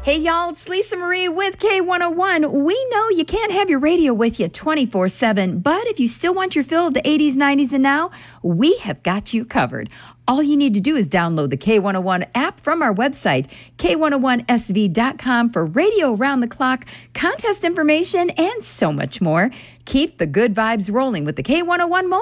Hey, y'all, it's Lisa Marie with K101. We know you can't have your radio with you 24/7, but if you still want your fill of the 80s, 90s, and now, we have got you covered. All you need to do is download the K101 app from our website, K101SV.com, for radio around the clock, contest information, and so much more. Keep the good vibes rolling with the K101 mobile